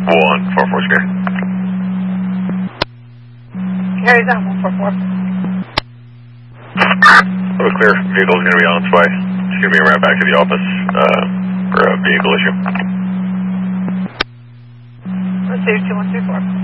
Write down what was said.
144 Scary. Carries on 144. Oh, clear. Vehicle's going to be on its way. It's going to be right back to the office for a vehicle issue. Let's see, 2134.